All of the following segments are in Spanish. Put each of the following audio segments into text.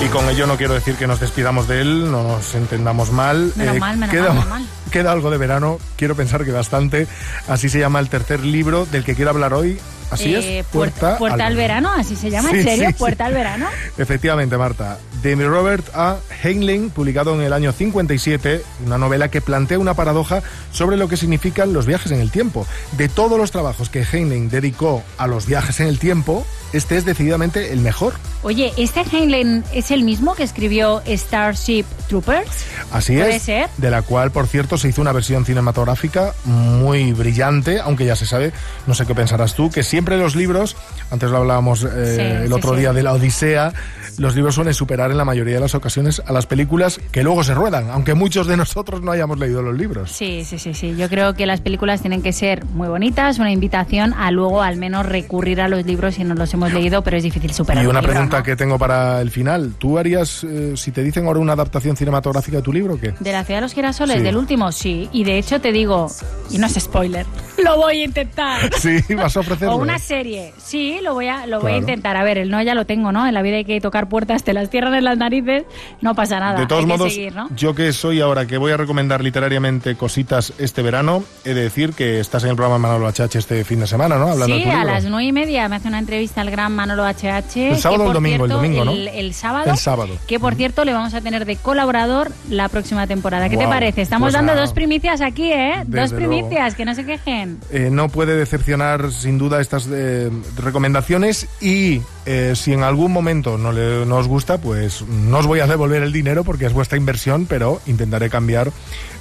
Y con ello no quiero decir que nos despidamos de él, no nos entendamos mal. Menos mal. Queda algo de verano, quiero pensar que bastante. Así se llama el tercer libro del que quiero hablar hoy. Así es, Puerta al verano, así se llama, ¿en serio? ¿Puerta al verano? Efectivamente, Marta. De Robert A. Heinlein, publicado en el año 57, una novela que plantea una paradoja sobre lo que significan los viajes en el tiempo. De todos los trabajos que Heinlein dedicó a los viajes en el tiempo, este es decididamente el mejor. Oye, ¿este Heinlein es el mismo que escribió Starship Troopers? Así es. ¿Puede ser? De la cual, por cierto, se hizo una versión cinematográfica muy brillante, aunque ya se sabe, no sé qué pensarás tú, que siempre los libros, antes lo hablábamos el otro día de la Odisea, los libros suelen superar en la mayoría de las ocasiones a las películas que luego se ruedan, aunque muchos de nosotros no hayamos leído los libros. Sí. Yo creo que las películas tienen que ser muy bonitas, una invitación a luego al menos recurrir a los libros si no los hemos leído, pero es difícil superar. Y una libro, pregunta ¿no? que tengo para el final. ¿Tú harías, si te dicen ahora una adaptación cinematográfica de tu libro, o qué? ¿De La ciudad de los girasoles? Sí. ¿Del último? Sí. Y de hecho te digo, y no es spoiler, lo voy a intentar. Sí, vas a ofrecerlo. O una serie. Sí, lo voy a intentar. A ver, el no ya lo tengo, ¿no? En la vida hay que tocar puertas, te las cierran en las narices, no pasa nada. De todos hay que modos, seguir, ¿no? yo que soy ahora que voy a recomendar literariamente cositas este verano, he de decir que estás en el programa Manolo HH este fin de semana, ¿no? Hablando de Sí, tu libro. a las 9:30 me hace una entrevista al gran Manolo HH. El sábado o el domingo, cierto, el domingo, ¿no? El sábado. El sábado. Que por cierto le vamos a tener de colaborador la próxima temporada. ¿Qué te parece? Estamos Pues dando nada. 2 primicias aquí, ¿eh? Desde 2 primicias, que no se quejen. No puede decepcionar sin duda estas recomendaciones y si en algún momento no os gusta, pues no os voy a devolver el dinero porque es vuestra inversión, pero intentaré cambiar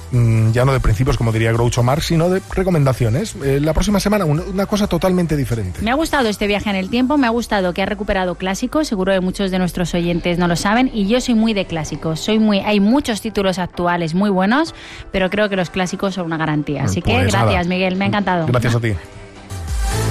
ya no de principios, como diría Groucho Marx, sino de recomendaciones. La próxima semana una cosa totalmente diferente. Me ha gustado este viaje en el tiempo, me ha gustado que ha recuperado clásicos, seguro que muchos de nuestros oyentes no lo saben, y yo soy muy de clásicos, hay muchos títulos actuales muy buenos, pero creo que los clásicos son una garantía. Así que Pues gracias, nada. Miguel, me ha encantado. Gracias a ti.